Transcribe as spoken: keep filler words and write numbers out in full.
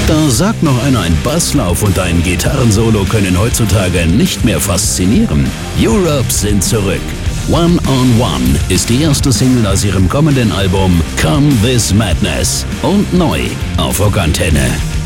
Da sagt noch einer, ein Basslauf und ein Gitarrensolo können heutzutage nicht mehr faszinieren. Europe sind zurück. One on One ist die erste Single aus ihrem kommenden Album Come This Madness und neu auf Rockantenne.